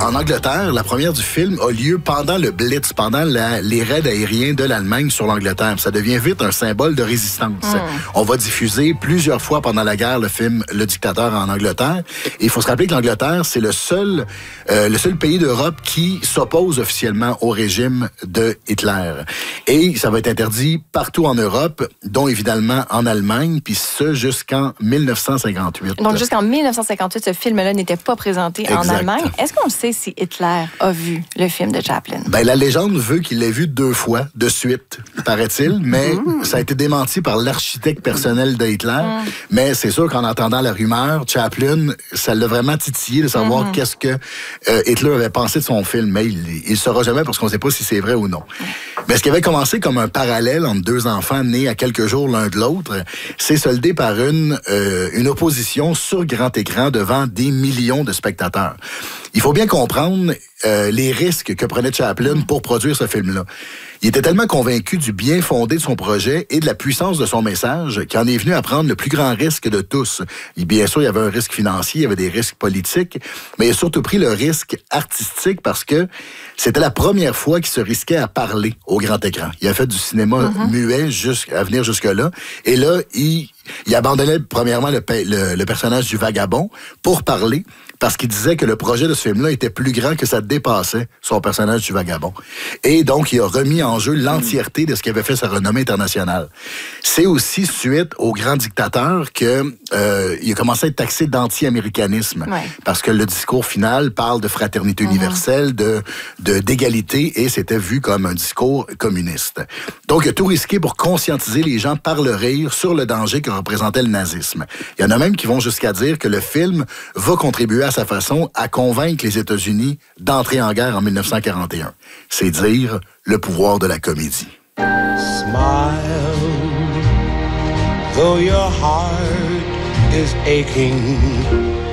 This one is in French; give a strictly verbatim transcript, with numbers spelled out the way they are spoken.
en Angleterre, la première du film a lieu pendant le Blitz, pendant la, les raids aériens de l'Allemagne sur l'Angleterre. Ça devient vite un symbole de résistance. Mm. On va diffuser plusieurs fois pendant la guerre le film Le Dictateur en Angleterre. Et il faut se rappeler que l'Angleterre, c'est le seul, euh, le seul pays d'Europe qui s'oppose officiellement au régime de Hitler. Et ça va être interdit partout en Europe, dont évidemment en Allemagne, puis ce jusqu'en mille neuf cent cinquante-huit. Donc jusqu'en mille neuf cent cinquante-huit, ce film-là n'était pas présenté exact. En Allemagne. Est-ce qu'on sait si Hitler a vu le film de Chaplin? Ben, la légende veut qu'il l'ait vu deux fois, de suite, paraît-il, mais mmh. ça a été démenti par l'architecte personnel de Hitler. Mmh. Mais c'est sûr qu'en entendant la rumeur, Chaplin, ça l'a vraiment titillé de savoir mmh. qu'est-ce que euh, Hitler avait pensé de son film. Mais il ne saura jamais parce qu'on ne sait pas si c'est vrai ou non. Mmh. Mais ce qui avait commencé comme un parallèle entre deux enfants nés à quelques jours l'un de l'autre, c'est soldé par une, euh, une opposition sur grand écran devant des millions de spectateurs. Il faut bien comprendre euh, les risques que prenait Chaplin pour produire ce film-là. Il était tellement convaincu du bien fondé de son projet et de la puissance de son message qu'il en est venu à prendre le plus grand risque de tous. Et bien sûr, il y avait un risque financier, il y avait des risques politiques, mais il a surtout pris le risque artistique parce que c'était la première fois qu'il se risquait à parler au grand écran. Il a fait du cinéma mm-hmm. muet jusqu'à venir jusque-là. Et là, il, il abandonnait premièrement le, le, le personnage du vagabond pour parler parce qu'il disait que le projet de ce film-là était plus grand que ça dépassait son personnage du vagabond. Et donc, il a remis en jeu l'entièreté de ce qui avait fait sa renommée internationale. C'est aussi suite au grand dictateur que euh, il a commencé à être taxé d'anti-américanisme. Ouais. Parce que le discours final parle de fraternité mm-hmm. universelle, de, de, d'égalité, et c'était vu comme un discours communiste. Donc, il a tout risqué pour conscientiser les gens par le rire sur le danger que représentait le nazisme. Il y en a même qui vont jusqu'à dire que le film va contribuer à sa façon à convaincre les États-Unis d'entrer en guerre en mille neuf cent quarante et un. C'est dire le pouvoir de la comédie. Smile, though your heart is aching.